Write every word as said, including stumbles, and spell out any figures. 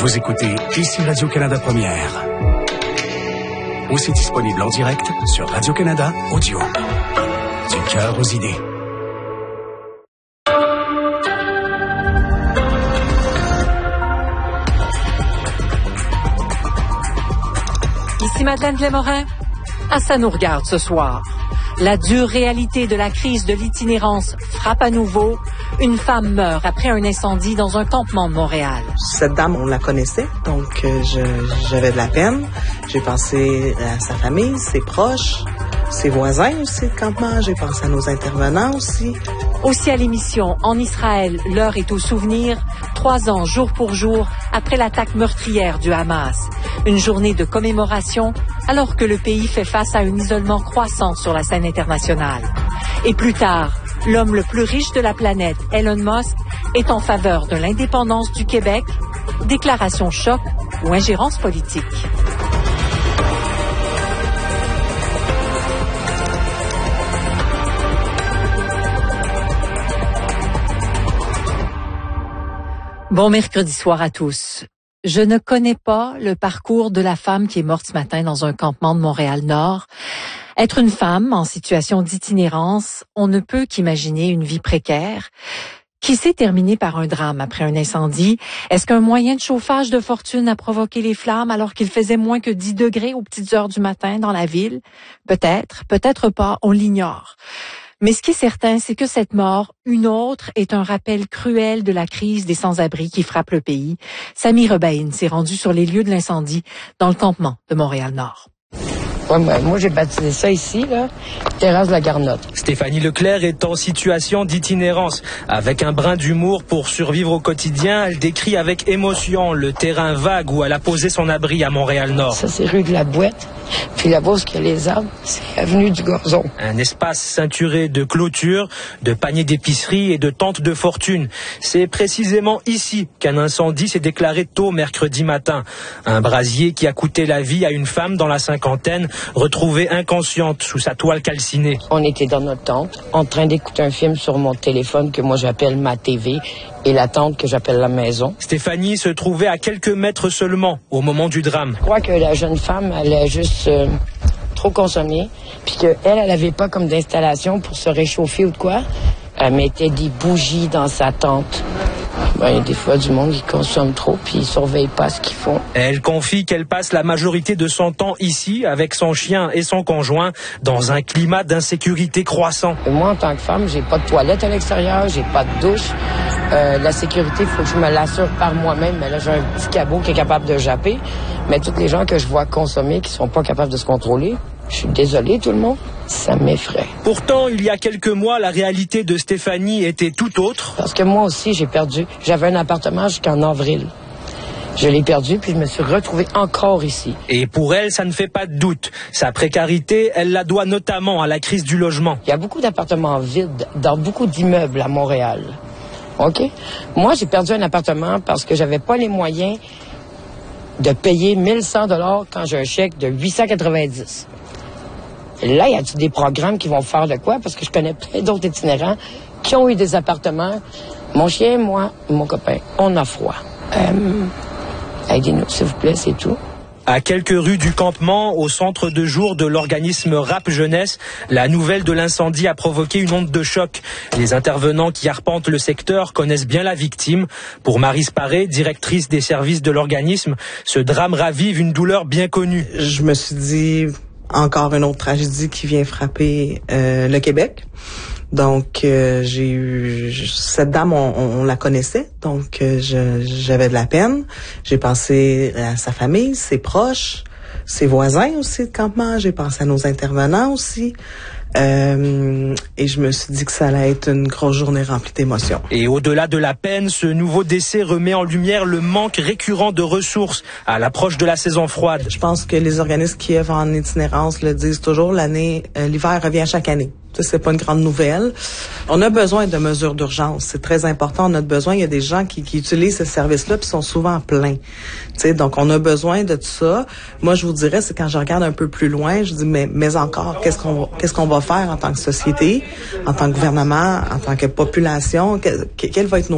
Vous écoutez ici Radio-Canada Première. Aussi disponible en direct sur Radio-Canada Audio. Du cœur aux idées. Ici Madeleine Glémorin. Ah, ça nous regarde ce soir. La dure réalité de la crise de l'itinérance frappe à nouveau. Une femme meurt après un incendie dans un campement de Montréal. Cette dame, on la connaissait, donc euh, je, j'avais de la peine. J'ai pensé à sa famille, ses proches, ses voisins aussi de campement. J'ai pensé à nos intervenants aussi. Aussi à l'émission En Israël, l'heure est au souvenir, trois ans jour pour jour après l'attaque meurtrière du Hamas. Une journée de commémoration alors que le pays fait face à un isolement croissant sur la scène internationale. Et plus tard, l'homme le plus riche de la planète, Elon Musk, est en faveur de l'indépendance du Québec. Déclaration choc ou ingérence politique. Bon mercredi soir à tous. Je ne connais pas le parcours de la femme qui est morte ce matin dans un campement de Montréal-Nord. Être une femme en situation d'itinérance, on ne peut qu'imaginer une vie précaire qui s'est terminée par un drame après un incendie. Est-ce qu'un moyen de chauffage de fortune a provoqué les flammes alors qu'il faisait moins que dix degrés aux petites heures du matin dans la ville? Peut-être, peut-être pas, on l'ignore. Mais ce qui est certain, c'est que cette mort, une autre, est un rappel cruel de la crise des sans-abri qui frappe le pays. Samy Rebaïne s'est rendu sur les lieux de l'incendie dans le campement de Montréal-Nord. Ouais, moi, moi, j'ai baptisé ça ici, là, terrasse de la Garnotte. Stéphanie Leclerc est en situation d'itinérance. Avec un brin d'humour pour survivre au quotidien, elle décrit avec émotion le terrain vague où elle a posé son abri à Montréal-Nord. Ça, c'est rue de la Boîte. Puis là-bas, où il y a les arbres, c'est avenue du Gorzon. Un espace ceinturé de clôtures, de paniers d'épicerie et de tentes de fortune. C'est précisément ici qu'un incendie s'est déclaré tôt mercredi matin. Un brasier qui a coûté la vie à une femme dans la cinquantaine, retrouvée inconsciente sous sa toile calcinée. On était dans notre tente, en train d'écouter un film sur mon téléphone que moi j'appelle ma T V et la tente que j'appelle la maison. Stéphanie se trouvait à quelques mètres seulement au moment du drame. Je crois que la jeune femme, elle a juste euh, trop consommé, puis qu'elle, elle n'avait pas comme d'installation pour se réchauffer ou de quoi. Elle mettait des bougies dans sa tente. Ben, il y a des fois du monde qui consomme trop puis ils surveillent pas ce qu'ils font. Elle confie qu'elle passe la majorité de son temps ici avec son chien et son conjoint dans un climat d'insécurité croissant. Et moi, en tant que femme, j'ai pas de toilette à l'extérieur, j'ai pas de douche. Euh, la sécurité, il faut que je me l'assure par moi-même. Mais là, j'ai un petit cabot qui est capable de japper. Mais tous les gens que je vois consommer qui sont pas capables de se contrôler, je suis désolée, tout le monde, ça m'effraie. Pourtant, il y a quelques mois, la réalité de Stéphanie était tout autre. Parce que moi aussi, j'ai perdu. J'avais un appartement jusqu'en avril. Je l'ai perdu, puis je me suis retrouvée encore ici. Et pour elle, ça ne fait pas de doute. Sa précarité, elle la doit notamment à la crise du logement. Il y a beaucoup d'appartements vides dans beaucoup d'immeubles à Montréal. OK? Moi, j'ai perdu un appartement parce que j'avais pas les moyens de payer mille cent dollars quand j'ai un chèque de huit cent quatre-vingt-dix. Là, y a-t-il des programmes qui vont faire de quoi? Parce que je connais plein d'autres itinérants qui ont eu des appartements. Mon chien, moi, mon copain, on a froid. Euh, aidez-nous, s'il vous plaît, c'est tout. À quelques rues du campement, au centre de jour de l'organisme Rap Jeunesse, la nouvelle de l'incendie a provoqué une onde de choc. Les intervenants qui arpentent le secteur connaissent bien la victime. Pour Maryse Paré, directrice des services de l'organisme, ce drame ravive une douleur bien connue. Je me suis dit, encore une autre tragédie qui vient frapper euh, le Québec. Donc, euh, j'ai eu... Cette dame, on, on la connaissait, donc euh, je, j'avais de la peine. J'ai pensé à sa famille, ses proches, ses voisins aussi de campement. J'ai pensé à nos intervenants aussi. Euh, et je me suis dit que ça allait être une grosse journée remplie d'émotions. Et au-delà de la peine, ce nouveau décès remet en lumière le manque récurrent de ressources à l'approche de la saison froide. Je pense que les organismes qui œuvrent en itinérance le disent toujours, l'année, euh, l'hiver revient chaque année. Ça, c'est pas une grande nouvelle. On a besoin de mesures d'urgence. C'est très important. On a besoin. Il y a des gens qui, qui utilisent ce service-là puis sont souvent pleins. Tu sais, donc on a besoin de tout ça. Moi, je vous dirais, c'est quand je regarde un peu plus loin, je dis mais, mais encore, qu'est-ce qu'on, qu'est-ce qu'on va faire en tant que société, en tant que gouvernement, en tant que population, que, quel va être nos